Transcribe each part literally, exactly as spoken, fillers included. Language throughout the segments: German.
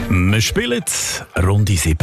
Wir spielen Runde sieben.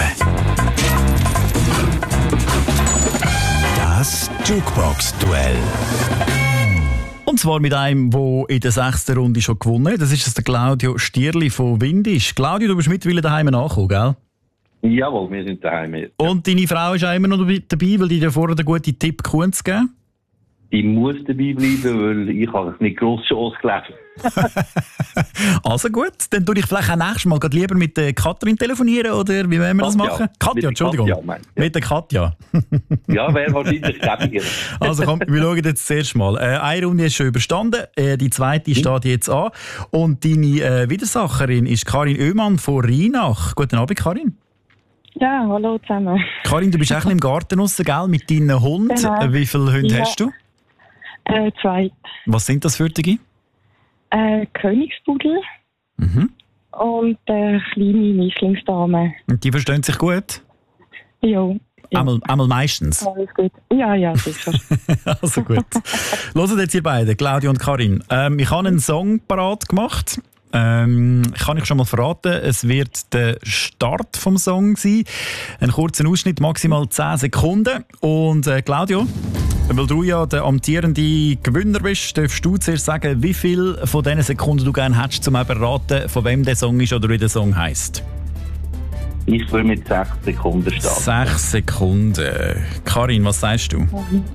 Das Jukebox-Duell. Und zwar mit einem, der in der sechsten Runde schon gewonnen hat. Das ist der Claudio Stierli von Windisch. Claudio, du bist mittlerweile daheim angekommen, gell? Jawohl, wir sind daheim jetzt. Und deine Frau ist auch immer noch dabei, weil die dir vorher einen guten Tipp Kunst gegeben? Die muss dabei bleiben, weil ich habe es nicht gross Chance gelesen. Also gut, dann tue ich vielleicht auch nächstes Mal lieber mit der Katrin telefonieren, oder wie wollen wir das machen? Katja, Entschuldigung. Katja, mein, ja. Mit der Katja. Ja, wäre wahrscheinlich gäbiger. Also komm, wir schauen jetzt zuerst mal. Äh, eine Runde ist schon überstanden, äh, die zweite mhm. steht jetzt an. Und deine äh, Widersacherin ist Karin Oehmann von Rheinach. Guten Abend, Karin. Ja, hallo zusammen. Karin, du bist auch im Garten draussen, gell, mit deinen Hunden. Genau. Wie viele Hunde Ja. hast du? Äh, zwei. Was sind das für die? Äh, Königspudel Mhm. und äh, kleine Mischlingsdame. Und die verstehen sich gut? Jo. Ja. Einmal, einmal meistens. Alles gut. Ja, ja, sicher. Also gut. Hört jetzt ihr beide, Claudia und Karin. Ähm, ich habe einen Song parat gemacht. Ähm, ich kann euch schon mal verraten, es wird der Start vom Song sein. Ein kurzer Ausschnitt, maximal zehn Sekunden. Und äh, Claudio, weil du ja der amtierende Gewinner bist, darfst du zuerst sagen, wie viel von diesen Sekunden du gerne hättest, um zu erraten, von wem der Song ist oder wie der Song heisst. Ich würde mit sechs Sekunden starten. Sechs Sekunden. Karin, was sagst du?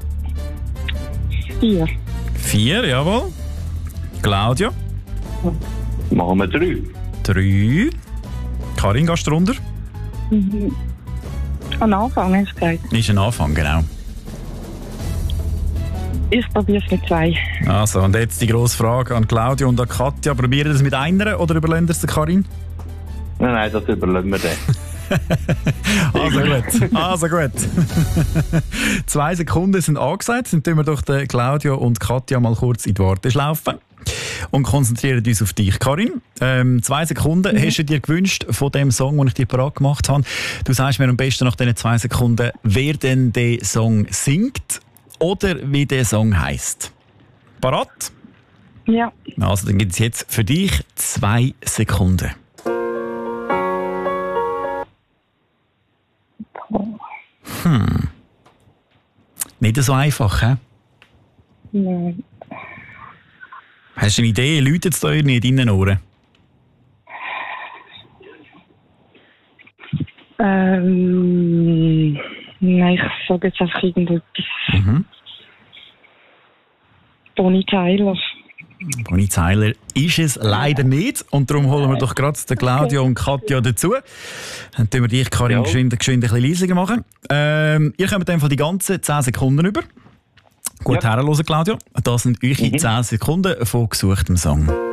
Vier. Vier, jawohl. Claudia? Machen wir drei. Drei. Karin, gehst du runter? Mhm. Am Anfang hast du gesagt. Ist ein Anfang, genau. Ich probiere es mit zwei. Also, und jetzt die grosse Frage an Claudia und an Katja. Probieren ihr das mit einer oder überlassen ihr es der Karin? Nein, nein, das überlassen wir dann. Also gut. Also gut. Zwei Sekunden sind angesagt. Dann tun wir doch den Claudia und Katja mal kurz in die Warteschlaufe und konzentrieren uns auf dich. Karin, ähm, zwei Sekunden mhm. hast du dir gewünscht von dem Song, den ich dir parat gemacht habe. Du sagst mir am besten nach diesen zwei Sekunden, wer denn den Song singt oder wie der Song heisst. Parat? Ja. Also dann gibt es jetzt für dich zwei Sekunden. Hm. Nicht so einfach, hä? Nein. Hast du eine Idee? Läutet es da irgendwie in deinen Ohren? Ähm, nein, ich sage jetzt einfach irgendetwas. Mhm. Bonnie Tyler. Bonnie Tyler ist es leider nicht. Und darum holen wir doch gerade den Claudio und Katja dazu. Dann tun wir dich, Karin, Ja. geschwind, geschwind ein bisschen leiser machen. Ähm, ihr kommt einfach die ganzen zehn Sekunden über. Gut Ja. herhören, Claudio. Das sind eure Mhm. zehn Sekunden von gesuchtem Song.